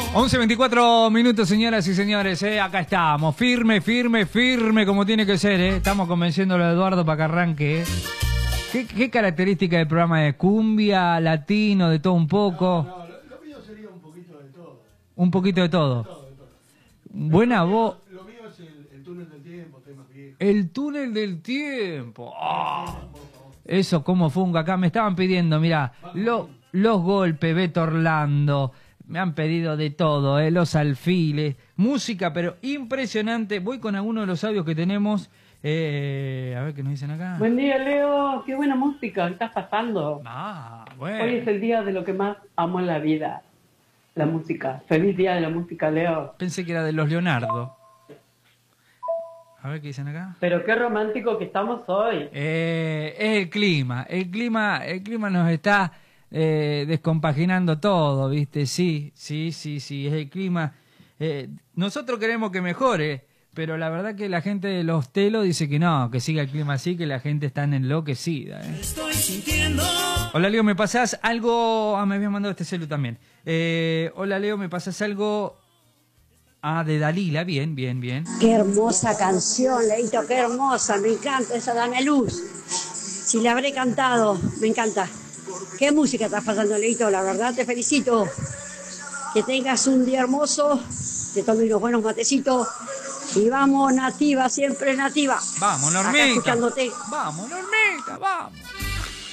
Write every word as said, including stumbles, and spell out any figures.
once veinticuatro minutos, señoras y señores, eh, acá estamos, firme, firme, firme, como tiene que ser, eh. Estamos convenciéndolo a Eduardo para que arranque. Eh. ¿Qué, ¿Qué característica del programa es? ¿Cumbia, latino, de todo un poco? No, no, lo, lo mío sería un poquito de todo. Un poquito de todo. De todo, de todo. Buena voz. Lo mío es el, el túnel del tiempo, temas viejos. El túnel del tiempo. Oh, eso como funga acá. Me estaban pidiendo, mira, lo, los golpes, Beto Orlando. Me han pedido de todo, eh, los alfiles, música, pero impresionante. Voy con algunos de los audios que tenemos. Eh, a ver qué nos dicen acá. Buen día, Leo. Qué buena música estás pasando. Ah, bueno. Hoy es el día de lo que más amo en la vida, la música. Feliz día de la música, Leo. Pensé que era de los Leonardo. A ver qué dicen acá. Pero qué romántico que estamos hoy. Eh, es el clima. El clima, el clima nos está eh, descompaginando todo, ¿viste? Sí, sí, sí, sí. Es el clima. Eh, nosotros queremos que mejore. Pero la verdad que la gente de los telos dice que no, que siga el clima así, que la gente está enloquecida. ¿eh? Estoy sintiendo. Hola Leo, ¿me pasás algo? Ah, me habían mandado este celu también. Eh, hola Leo, ¿me pasás algo? Ah, de Dalila, bien, bien, bien. Qué hermosa canción, Leito, qué hermosa, me encanta esa Dame Luz. Si la habré cantado, me encanta. Qué música estás pasando, Leito, la verdad te felicito. Que tengas un día hermoso, te tomes unos buenos matecitos. Y vamos, Nativa, siempre Nativa. Vamos, Normita. Acá escuchándote. Vamos, Normita, vamos.